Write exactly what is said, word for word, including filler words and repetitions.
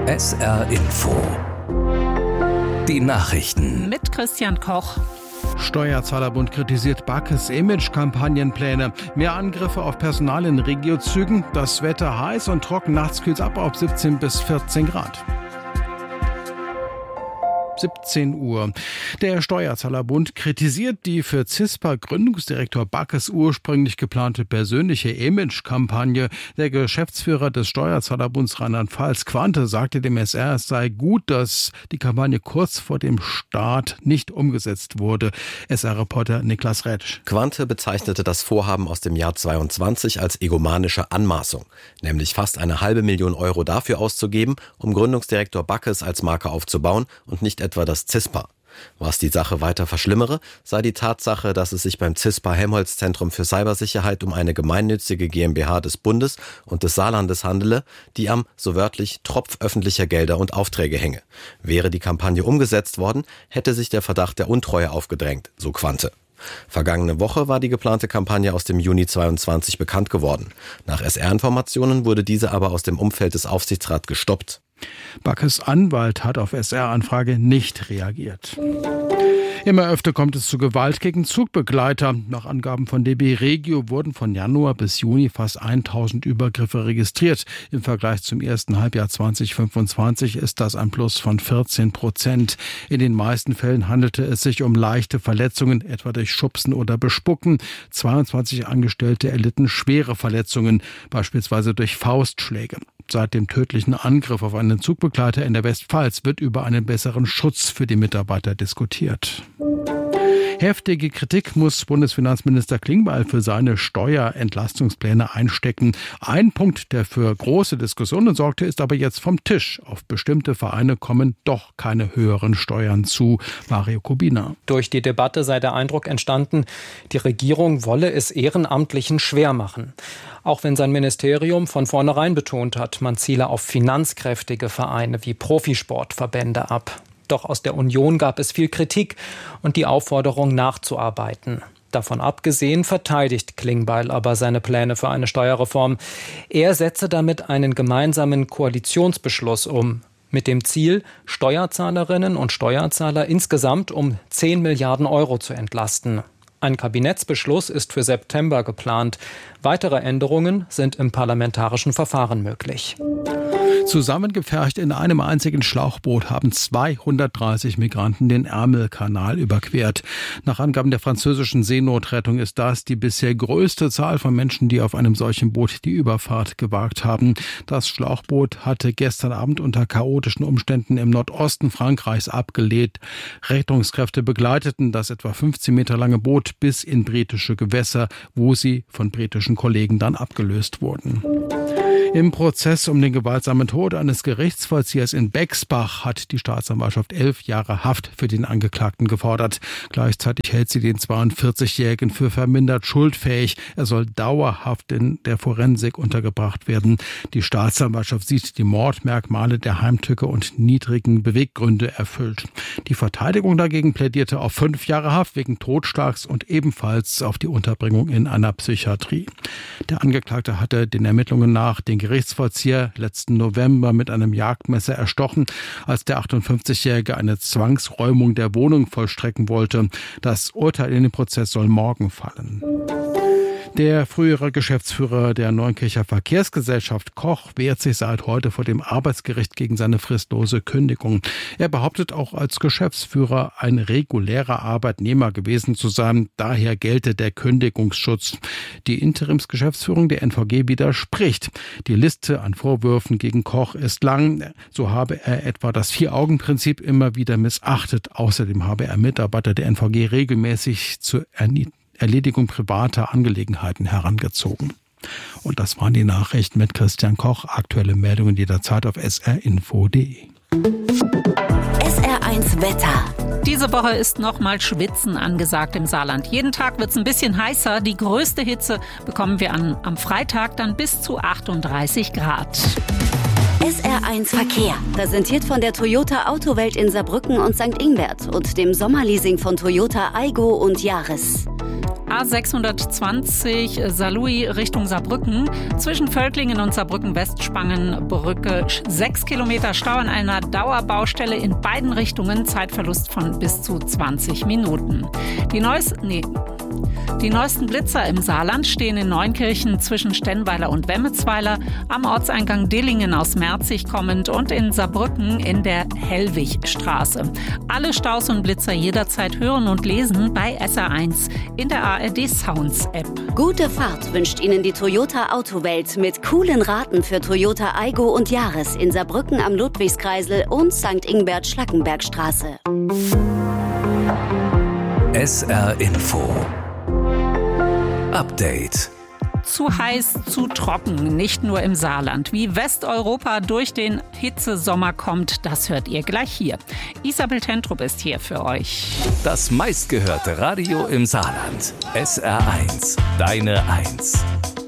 S R Info. Die Nachrichten. Mit Christian Koch. Steuerzahlerbund kritisiert Barkes Image-Kampagnenpläne. Mehr Angriffe auf Personal in Regiozügen. Das Wetter heiß und trocken. Nachts kühlt es ab auf siebzehn bis vierzehn Grad. siebzehn Uhr. Der Steuerzahlerbund kritisiert die für CISPA-Gründungsdirektor Barkes ursprünglich geplante persönliche Image-Kampagne. Der Geschäftsführer des Steuerzahlerbunds Rheinland-Pfalz, Quante, sagte dem S R, es sei gut, dass die Kampagne kurz vor dem Start nicht umgesetzt wurde. S R-Reporter Niklas Rätsch. Quante bezeichnete das Vorhaben aus dem Jahr zweiundzwanzig als egomanische Anmaßung, nämlich fast eine halbe Million Euro dafür auszugeben, um Gründungsdirektor Barkes als Marke aufzubauen und nicht etwa das CISPA. Was die Sache weiter verschlimmere, sei die Tatsache, dass es sich beim CISPA-Helmholtz-Zentrum für Cybersicherheit um eine gemeinnützige GmbH des Bundes und des Saarlandes handele, die am, so wörtlich, Tropf öffentlicher Gelder und Aufträge hänge. Wäre die Kampagne umgesetzt worden, hätte sich der Verdacht der Untreue aufgedrängt, so Quante. Vergangene Woche war die geplante Kampagne aus dem Juni zweiundzwanzig bekannt geworden. Nach S R-Informationen wurde diese aber aus dem Umfeld des Aufsichtsrats gestoppt. Barkes Anwalt hat auf S R-Anfrage nicht reagiert. Immer öfter kommt es zu Gewalt gegen Zugbegleiter. Nach Angaben von D B Regio wurden von Januar bis Juni fast tausend Übergriffe registriert. Im Vergleich zum ersten Halbjahr zweitausendfünfundzwanzig ist das ein Plus von vierzehn Prozent. In den meisten Fällen handelte es sich um leichte Verletzungen, etwa durch Schubsen oder Bespucken. zweiundzwanzig Angestellte erlitten schwere Verletzungen, beispielsweise durch Faustschläge. Seit dem tödlichen Angriff auf einen Zugbegleiter in der Westpfalz wird über einen besseren Schutz für die Mitarbeiter diskutiert. Heftige Kritik muss Bundesfinanzminister Klingbeil für seine Steuerentlastungspläne einstecken. Ein Punkt, der für große Diskussionen sorgte, ist aber jetzt vom Tisch. Auf bestimmte Vereine kommen doch keine höheren Steuern zu. Mario Kubina. Durch die Debatte sei der Eindruck entstanden, die Regierung wolle es Ehrenamtlichen schwer machen. Auch wenn sein Ministerium von vornherein betont hat, man ziele auf finanzkräftige Vereine wie Profisportverbände ab. Doch aus der Union gab es viel Kritik und die Aufforderung nachzuarbeiten. Davon abgesehen verteidigt Klingbeil aber seine Pläne für eine Steuerreform. Er setze damit einen gemeinsamen Koalitionsbeschluss um, mit dem Ziel, Steuerzahlerinnen und Steuerzahler insgesamt um zehn Milliarden Euro zu entlasten. Ein Kabinettsbeschluss ist für September geplant. Weitere Änderungen sind im parlamentarischen Verfahren möglich. Zusammengepfercht in einem einzigen Schlauchboot haben zweihundertdreißig Migranten den Ärmelkanal überquert. Nach Angaben der französischen Seenotrettung ist das die bisher größte Zahl von Menschen, die auf einem solchen Boot die Überfahrt gewagt haben. Das Schlauchboot hatte gestern Abend unter chaotischen Umständen im Nordosten Frankreichs abgelegt. Rettungskräfte begleiteten das etwa fünfzehn Meter lange Boot bis in britische Gewässer, wo sie von britischen Kollegen dann abgelöst wurden. Im Prozess um den gewaltsamen Tod eines Gerichtsvollziehers in Bexbach hat die Staatsanwaltschaft elf Jahre Haft für den Angeklagten gefordert. Gleichzeitig hält sie den zweiundvierzigjährigen für vermindert schuldfähig. Er soll dauerhaft in der Forensik untergebracht werden. Die Staatsanwaltschaft sieht die Mordmerkmale der Heimtücke und niedrigen Beweggründe erfüllt. Die Verteidigung dagegen plädierte auf fünf Jahre Haft wegen Totschlags und ebenfalls auf die Unterbringung in einer Psychiatrie. Der Angeklagte hatte den Ermittlungen nach den Gerichtsvollzieher letzten November mit einem Jagdmesser erstochen, als der achtundfünfzigjährige eine Zwangsräumung der Wohnung vollstrecken wollte. Das Urteil in dem Prozess soll morgen fallen. Der frühere Geschäftsführer der Neunkircher Verkehrsgesellschaft Koch wehrt sich seit heute vor dem Arbeitsgericht gegen seine fristlose Kündigung. Er behauptet auch als Geschäftsführer ein regulärer Arbeitnehmer gewesen zu sein. Daher gelte der Kündigungsschutz. Die Interimsgeschäftsführung der N V G widerspricht. Die Liste an Vorwürfen gegen Koch ist lang. So habe er etwa das Vier-Augen-Prinzip immer wieder missachtet. Außerdem habe er Mitarbeiter der N V G regelmäßig zur Erniedrigung Erledigung privater Angelegenheiten herangezogen. Und das waren die Nachrichten mit Christian Koch. Aktuelle Meldungen jederzeit auf s r info punkt d e. S R eins Wetter. Diese Woche ist nochmal Schwitzen angesagt im Saarland. Jeden Tag wird es ein bisschen heißer. Die größte Hitze bekommen wir an, am Freitag dann bis zu achtunddreißig Grad. S R eins Verkehr. Präsentiert von der Toyota Autowelt in Saarbrücken und Sankt Ingbert und dem Sommerleasing von Toyota Aygo und Yaris. A sechshundertzwanzig Saarlouis Richtung Saarbrücken. Zwischen Völklingen und Saarbrücken-Westspangenbrücke sechs Kilometer Stau an einer Dauerbaustelle in beiden Richtungen. Zeitverlust von bis zu zwanzig Minuten. Die neuesten, nee, die neuesten Blitzer im Saarland stehen in Neunkirchen zwischen Stennweiler und Wemmetsweiler, am Ortseingang Dillingen aus Merzig kommend und in Saarbrücken in der Hellwigstraße. Alle Staus und Blitzer jederzeit hören und lesen bei S R eins in der A R D Sounds App. Gute Fahrt wünscht Ihnen die Toyota Autowelt mit coolen Raten für Toyota Aygo und Yaris in Saarbrücken am Ludwigskreisel und Sankt Ingbert Schlackenbergstraße. S R Info Update. Zu heiß, zu trocken, nicht nur im Saarland. Wie Westeuropa durch den Hitzesommer kommt, das hört ihr gleich hier. Isabel Tentrup ist hier für euch. Das meistgehörte Radio im Saarland. S R eins, deine Eins.